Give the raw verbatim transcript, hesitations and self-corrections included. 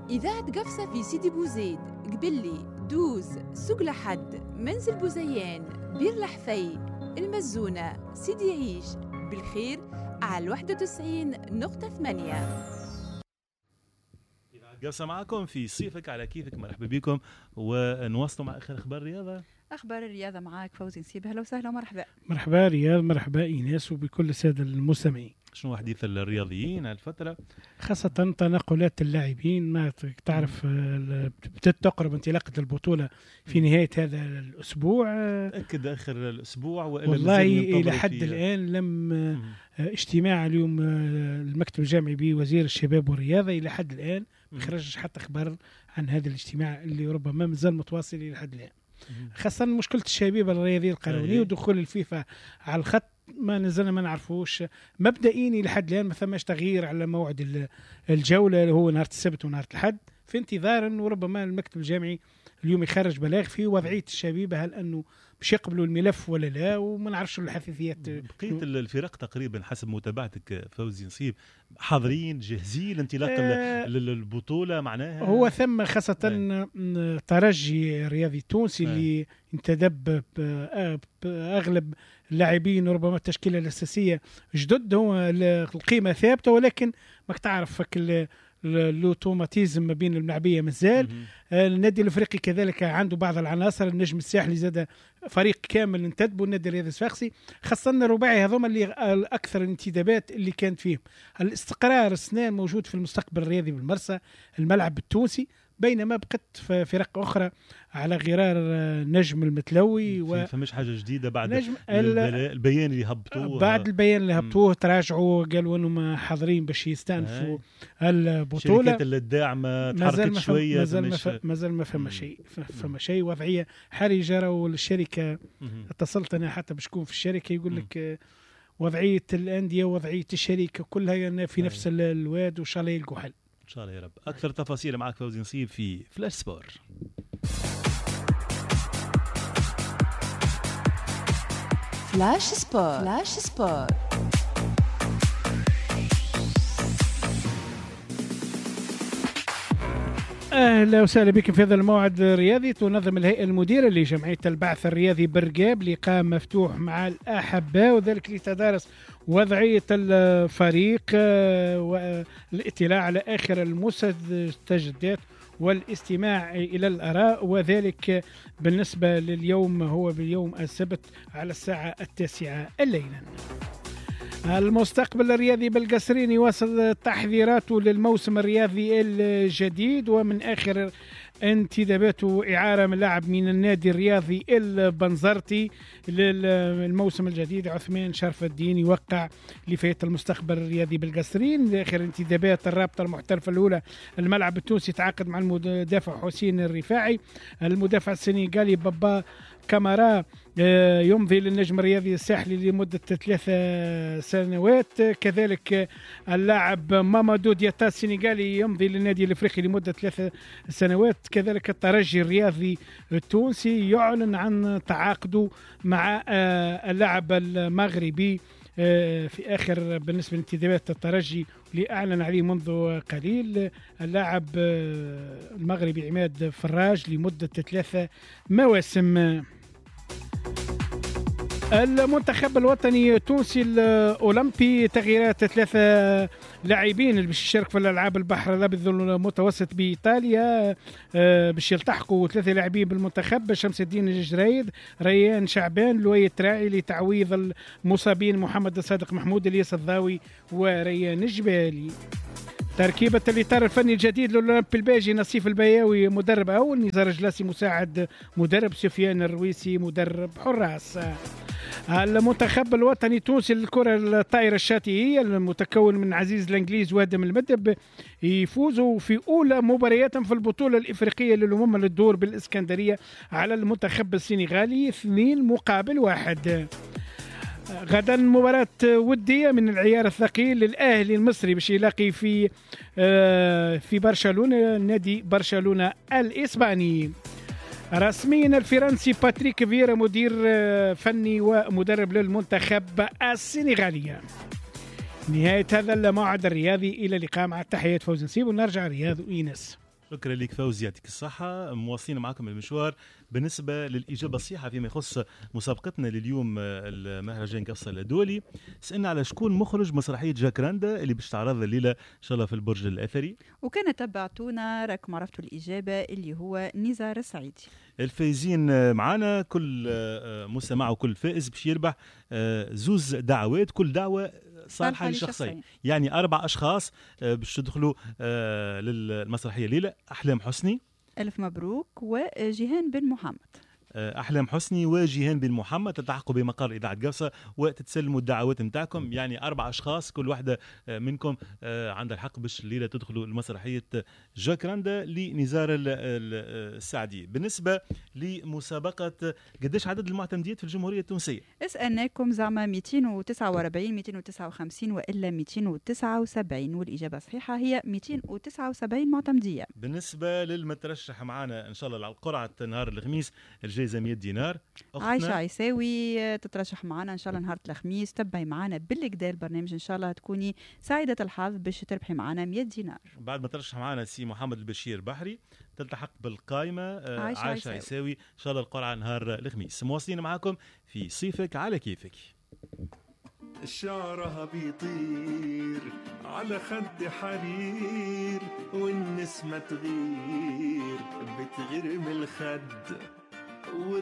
إذاعة قفصة في سيدي بوزيد، قبلي، دوز، سوق لحد، منزل بوزيان، بير لحفي، المزونة، سيدي عيش، بالخير على واحد وتسعين نقطة ثمانية. قفصة معكم في صيفك على كيفك. مرحبا بكم ونواصلوا مع آخر أخبار الرياضة. أخبار الرياضة معاك فوزي نسيب. هلا وسهلا ومرحبا. مرحبا رياض، مرحبا إيناس وبكل السادة المستمعين. شنو حديث الرياضيين هالفترة؟ خاصة تنقلات اللاعبين، ما تعرف تقرب انطلاقة البطولة في نهاية هذا الأسبوع. أكد آخر الأسبوع وإلا والله إلى حد الآن لم مم. اجتماع اليوم المكتب الجامعي بوزير الشباب والرياضة إلى حد الآن ما خرجش حتى خبر عن هذا الاجتماع اللي ربما مازال متواصل إلى حد الآن. خاصة مشكلة الشباب الرياضية القانونية ودخول الفيفا على الخط ما نزلنا ما نعرفوش مبدئيا لحد الآن ما ثماش تغيير على موعد الجولة اللي هو نهار السبت ونهار الأحد، في انتظار وربما المكتب الجامعي اليوم يخرج بلاغ في وضعية الشبيبة، هل أنه باش يقبلوا الملف ولا لا، وما نعرفش الحثيثيات. بقية الفرق تقريبا حسب متابعتك فوزي نصيب حاضرين جاهزين انطلاق آه البطولة معناها. هو ثم خاصة آه. ترجي الرياضي التونسي آه. اللي انتدب بأغلب اللاعبين وربما التشكيلة الأساسية جدد، هو القيمة ثابتة ولكن ما تعرف الاوتوماتيزم ما بين الملاعبيه مازال. النادي الافريقي كذلك عنده بعض العناصر، النجم الساحلي زاد فريق كامل انتدبوا، النادي الرياضي الصفاقسي خاصه الرباعي هذوما اللي الاكثر الانتدابات اللي كانت فيهم. الاستقرار السنان موجود في المستقبل الرياضي بالمرسى الملعب التونسي، بينما بقت فرق أخرى على غرار نجم المتلوي و... فمش حاجة جديدة بعد نجم البيان اللي هبطوه بعد البيان اللي هبطوه تراجعوا قالوا أنهم حاضرين باش يستأنفوا البطولة. شركات الداعمة تحركت شوية، مازال ما فما شيء فما شيء وضعية حرجة. والشركة اتصلت أنا حتى بشكون في الشركة يقول لك وضعية الأندية ووضعية الشركة كلها في نفس الواد، وإن شاء الله يلقوا حل إن شاء الله يا رب. أكثر تفاصيل معك فوزي نصيب في فلاش سبور. فلاش سبور. فلاش سبور. أهلا وسهلا بكم في هذا الموعد الرياضي. تنظم الهيئة المديرة لجمعية البعث الرياضي برقاب لقاء مفتوح مع الأحباء، وذلك لتدارس وضعية الفريق والاطلاع على آخر المستجدات والاستماع إلى الآراء، وذلك بالنسبة لليوم هو باليوم السبت على الساعة التاسعة الليلا. المستقبل الرياضي بالقصرين يواصل تحضيراته للموسم الرياضي الجديد، ومن آخر انتداباته إعارة من لاعب من النادي الرياضي البنزرتي للموسم الجديد. عثمان شرف الدين يوقع لفئة المستقبل الرياضي بالقصرين. آخر انتدابات الرابطة المحترفة الأولى الملعب التونسي تعاقد مع المدافع حسين الرفاعي. المدافع السنغالي بابا كامارا يمضي للنجم الرياضي الساحلي لمدة ثلاثة سنوات. كذلك اللاعب مامادو دياتا السنغالي يمضي للنادي الافريقي لمدة ثلاث سنوات. كذلك الترجي الرياضي التونسي يعلن عن تعاقده مع اللاعب المغربي في آخر بالنسبة لانتدابات الترجي اللي أعلن عليه منذ قليل اللاعب المغربي عماد فراج لمدة ثلاثة مواسم. المنتخب الوطني التونسي الأولمبي تغييرات ثلاثة لاعبين اللي باش يشارك في الألعاب البحر الأبيض المتوسط بإيطاليا، باش يلتحقوا ثلاثة لاعبين بالمنتخب: شمس الدين الجريد، ريان شعبان، لؤي تراعي لتعويض المصابين محمد الصادق محمود، الياس الضاوي وريان الجبالي. تركيبة الإطار الفني الجديد للأولمبي الباجي: نصيف البياوي مدرب أول، نزار جلاسي مساعد مدرب، سفيان الرويسي مدرب حراس. المنتخب الوطني التونسي للكرة الطائرة الشاطئية المتكون من عزيز الانجليز وادم المدب يفوزوا في أولى مبارياتهم في البطولة الإفريقية للأمم للدور بالإسكندرية على المنتخب السنغالي اثنين مقابل واحد. غدا مباراة ودية من العيار الثقيل للأهلي المصري باش يلاقي في في برشلونة نادي برشلونة الإسباني. رسميا الفرنسي باتريك فييرا مدير فني ومدرب للمنتخب السنغالي. نهاية هذا الموعد الرياضي، إلى اللقاء مع التحيات فوز نسيب، ونرجع رياض وإيناس. شكرا لك فوزي، يعطيك الصحة. مواصلين معكم المشوار بالنسبة للإجابة الصحيحة فيما يخص مسابقتنا لليوم المهرجان قفصة الدولي. سألنا على شكون مخرج مسرحية جاكراندا اللي باش تعرض الليلة إن شاء الله في البرج الأثري، وكان تبعتونا راكم عرفتوا الإجابة اللي هو نزار السعيدي. الفايزين معنا كل مستمع وكل فائز باش يربح زوز دعوات، كل دعوة صالحة لشخصين، يعني أربع أشخاص باش تدخلوا للمسرحية الليلة. أحلام حسني، ألف مبروك، وجيهان بن محمد. أحلام حسني وجيهان بن محمد تلتحقوا بمقر إذاعة قفصة وتتسلموا الدعوات نتاعكم، يعني أربع أشخاص كل واحدة منكم عندها الحق باش الليلة تدخلوا المسرحية جاكراندا لنزار السعدي. بالنسبة لمسابقة قديش عدد المعتمديات في الجمهورية التونسية؟ اسألناكم زعما مئتين وتسعة وأربعين مئتين وتسعة وخمسين وإلا مئتين وتسعة وسبعين، والإجابة الصحيحة هي مئتين وتسعة وسبعين معتمدية. بالنسبة للمترشح معنا إن شاء الله على القرعة نهار الخميس الجائزة مئة دينار. عايشة عيساوي تترشح معنا إن شاء الله نهار الخميس، تبعي معنا بالكدا البرنامج إن شاء الله تكوني سعيدة الحظ باش تربحي معنا مئة دينار. بعد ما ترشح معنا سي محمد البشير بحري تلتحق بالقائمة عايشة, عايشة عيساوي إن شاء الله القرعة نهار الخميس. مواصلين معكم في صيفك على كيفك. شعرها بيطير على خد حرير والنسمة تغير بتغير من الخد